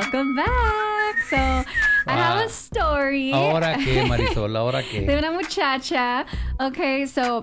Welcome back. So, I have a story. Ahora qué, Marisol, ahora qué. De una muchacha. Okay, so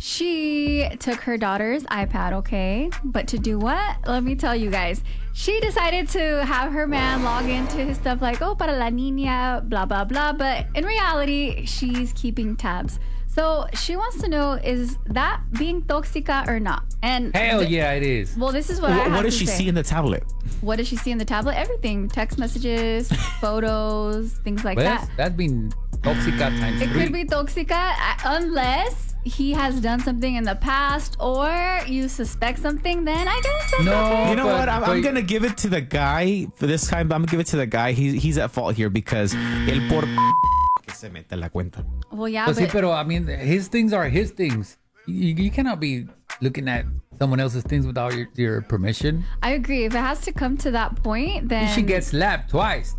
she took her daughter's iPad, okay? But to do what? Let me tell you guys. She decided to have her man log into his stuff like, oh, para la niña, blah, blah, blah. But in reality, she's keeping tabs. So she wants to know, is that being toxica or not? And Hell yeah, it is. well, this is what I have What to does she say. see in the tablet? What does she see in the tablet? Everything. Text messages, photos, things like that. That's been toxica times It 3. could be toxica unless he has done something in the past or you suspect something, then I guess that's No. okay. You know but- what? I'm but- gonna give it to the guy for this time. I'm gonna give it to the guy. He's at fault here because el por que se mete en la cuenta. Well, yeah, But see, but pero I mean, his things are his things. You cannot be looking at someone else's things without your permission. I agree. If it has to come to that point, then She gets slapped twice.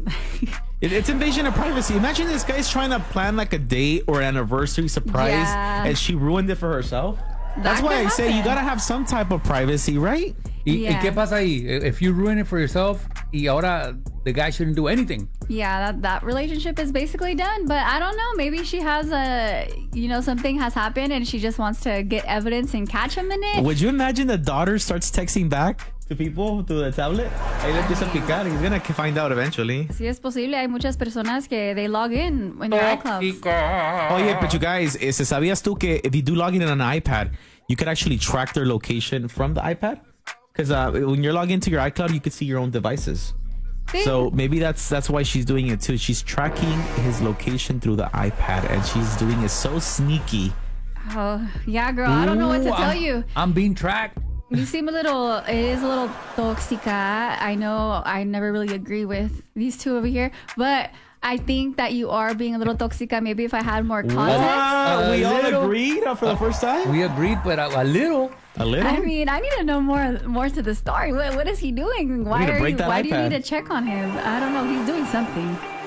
It's invasion of privacy. Imagine this guy's trying to plan like a date or an anniversary surprise, Yeah. and she ruined it for herself. That's That why could I say you happen. gotta have some type of privacy, right? ¿Y Yeah. qué pasa ahí? If you ruin it for yourself, y ahora the guy shouldn't do anything. yeah, that relationship is basically done. But I don't know. Maybe she has something has happened and she just wants to get evidence and catch him in it. Would you imagine the daughter starts texting back to people through the tablet? Ahí le empieza a picar. He's gonna find out eventually. Sí es posible. Hay muchas personas que they log in your iCloud. Oh yeah, but you guys, ¿sabías tú que if you do log in on an iPad, you could actually track their location from the iPad? Because when you're logged into your iCloud, you could see your own devices. Sí. So maybe that's why she's doing it too. She's tracking his location through the iPad, and she's doing it so sneaky. Oh, yeah, girl. I don't know what to Ooh, tell you. I'm being tracked. You seem it is a little toxica. I know I never really agree with these two over here, but I think that you are being a little toxica. Maybe if I had more context. We all little. agreed for the first time. We agreed, but a little. A little. I mean, I need to know more to the story. What is he doing? Why need to break that why do you iPad. need to check on him? I don't know. He's doing something.